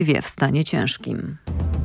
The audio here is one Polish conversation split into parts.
w stanie ciężkim.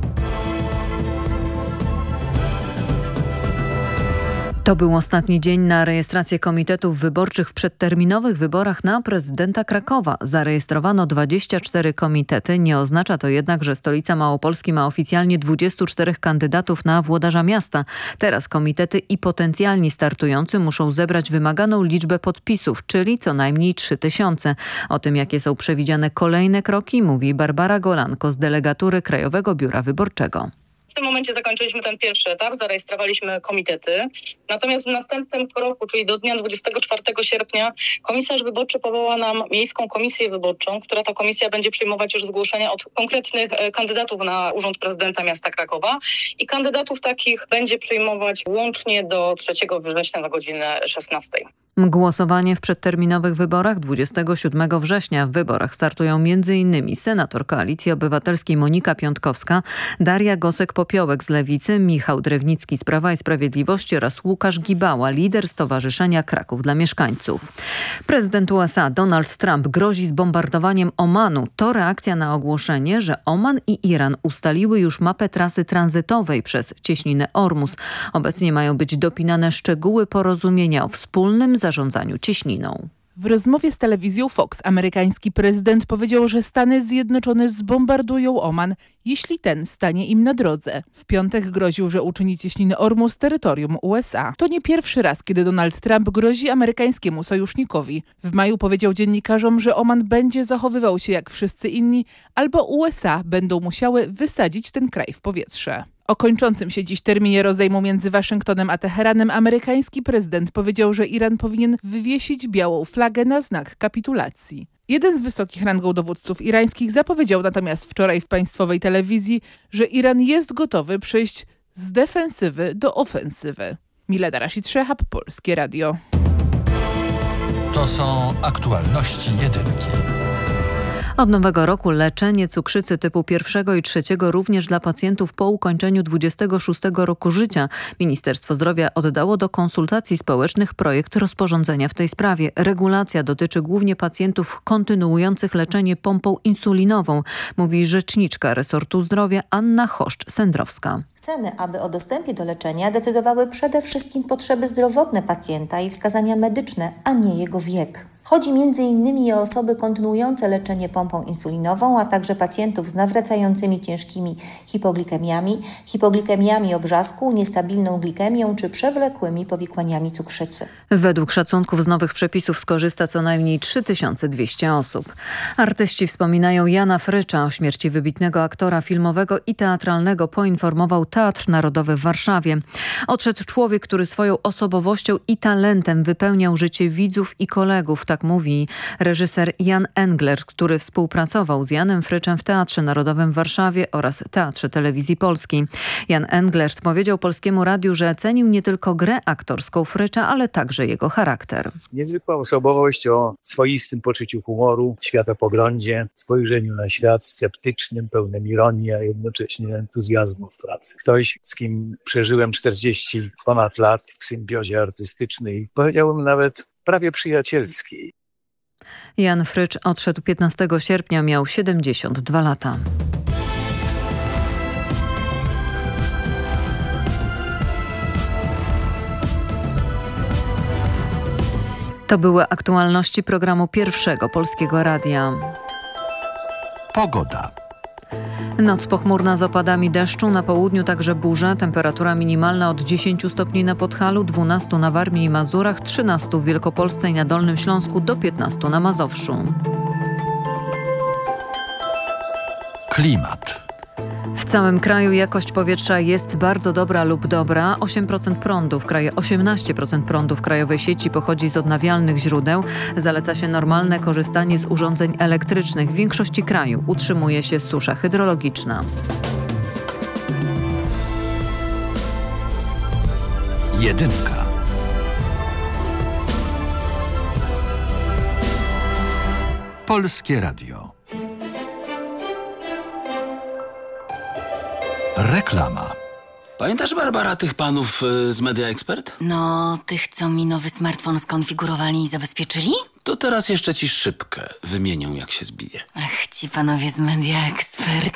To był ostatni dzień na rejestrację komitetów wyborczych w przedterminowych wyborach na prezydenta Krakowa. Zarejestrowano 24 komitety. Nie oznacza to jednak, że stolica Małopolski ma oficjalnie 24 kandydatów na włodarza miasta. Teraz komitety i potencjalni startujący muszą zebrać wymaganą liczbę podpisów, czyli co najmniej 3000. O tym, jakie są przewidziane kolejne kroki, mówi Barbara Golanko z delegatury Krajowego Biura Wyborczego. W tym momencie zakończyliśmy ten pierwszy etap, zarejestrowaliśmy komitety. Natomiast w następnym kroku, czyli do dnia 24 sierpnia, komisarz wyborczy powoła nam Miejską Komisję Wyborczą, która to komisja będzie przyjmować już zgłoszenia od konkretnych kandydatów na urząd prezydenta miasta Krakowa i kandydatów takich będzie przyjmować łącznie do 3 września na godzinę 16. Głosowanie w przedterminowych wyborach 27 września. W wyborach startują m.in. senator Koalicji Obywatelskiej Monika Piątkowska, Daria Gosek-Popiołek z Lewicy, Michał Drewnicki z Prawa i Sprawiedliwości oraz Łukasz Gibała, lider Stowarzyszenia Kraków dla Mieszkańców. Prezydent USA Donald Trump grozi zbombardowaniem Omanu. To reakcja na ogłoszenie, że Oman i Iran ustaliły już mapę trasy tranzytowej przez cieśninę Ormus. Obecnie mają być dopinane szczegóły porozumienia o wspólnym zarządzaniu cieśniną. W rozmowie z telewizją Fox amerykański prezydent powiedział, że Stany Zjednoczone zbombardują Oman, jeśli ten stanie im na drodze. W piątek groził, że uczyni cieśniny Ormus terytorium USA. To nie pierwszy raz, kiedy Donald Trump grozi amerykańskiemu sojusznikowi. W maju powiedział dziennikarzom, że Oman będzie zachowywał się jak wszyscy inni, albo USA będą musiały wysadzić ten kraj w powietrze. O kończącym się dziś terminie rozejmu między Waszyngtonem a Teheranem amerykański prezydent powiedział, że Iran powinien wywiesić białą flagę na znak kapitulacji. Jeden z wysokich rangą dowódców irańskich zapowiedział natomiast wczoraj w państwowej telewizji, że Iran jest gotowy przejść z defensywy do ofensywy. Milena Rashid-Szehab, Polskie Radio. To są aktualności jedynki. Od nowego roku leczenie cukrzycy typu 1 i 3 również dla pacjentów po ukończeniu 26 roku życia. Ministerstwo Zdrowia oddało do konsultacji społecznych projekt rozporządzenia w tej sprawie. Regulacja dotyczy głównie pacjentów kontynuujących leczenie pompą insulinową, mówi rzeczniczka resortu zdrowia Anna Choszcz-Sędrowska. Chcemy, aby o dostępie do leczenia decydowały przede wszystkim potrzeby zdrowotne pacjenta i wskazania medyczne, a nie jego wiek. Chodzi m.in. o osoby kontynuujące leczenie pompą insulinową, a także pacjentów z nawracającymi ciężkimi hipoglikemiami obrzasku, niestabilną glikemią czy przewlekłymi powikłaniami cukrzycy. Według szacunków z nowych przepisów skorzysta co najmniej 3200 osób. Artyści wspominają Jana Frycza. O śmierci wybitnego aktora filmowego i teatralnego poinformował Teatr Narodowy w Warszawie. Odszedł człowiek, który swoją osobowością i talentem wypełniał życie widzów i kolegów. Tak mówi reżyser Jan Englert, który współpracował z Janem Fryczem w Teatrze Narodowym w Warszawie oraz Teatrze Telewizji Polskiej. Jan Englert powiedział Polskiemu Radiu, że cenił nie tylko grę aktorską Frycza, ale także jego charakter. Niezwykła osobowość o swoistym poczuciu humoru, światopoglądzie, spojrzeniu na świat sceptycznym, pełnym ironii, a jednocześnie entuzjazmu w pracy. Ktoś, z kim przeżyłem 40 ponad lat w symbiozie artystycznej, powiedziałbym nawet prawie przyjacielskiej. Jan Frycz odszedł 15 sierpnia, miał 72 lata. To były aktualności programu Pierwszego Polskiego Radia. Pogoda. Noc pochmurna z opadami deszczu, na południu także burza, temperatura minimalna od 10 stopni na Podhalu, 12 na Warmii i Mazurach, 13 w Wielkopolsce i na Dolnym Śląsku, do 15 na Mazowszu. Klimat. W całym kraju jakość powietrza jest bardzo dobra lub dobra. 8% prądu w kraju, 18% prądu w krajowej sieci pochodzi z odnawialnych źródeł. Zaleca się normalne korzystanie z urządzeń elektrycznych. W większości kraju utrzymuje się susza hydrologiczna. Jedynka. Polskie Radio. Reklama. Pamiętasz, Barbara, tych panów z Media Expert? No, tych, co mi nowy smartfon skonfigurowali i zabezpieczyli? To teraz jeszcze ci szybkę wymienię, jak się zbije. Ach, ci panowie z Media Expert.